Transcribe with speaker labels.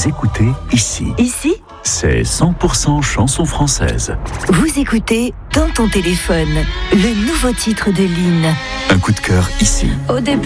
Speaker 1: Vous écoutez ici.
Speaker 2: Ici,
Speaker 1: C'est 100% chanson française.
Speaker 2: vous écoutez Dans ton téléphone, le nouveau titre de Lynn.
Speaker 1: Un coup de cœur ici.
Speaker 2: Au début.